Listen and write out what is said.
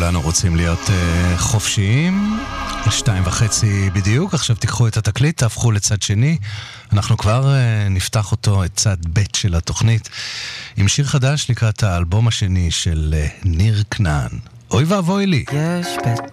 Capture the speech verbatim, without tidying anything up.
כולנו רוצים להיות uh, חופשיים. שתיים וחצי בדיוק. עכשיו תיקחו את התקליט, תהפכו לצד שני. אנחנו כבר uh, נפתח אותו, את צד ב' של התוכנית, עם שיר חדש לקראת האלבום השני של uh, ניר כנען. אוי ואבוי לי. יש בית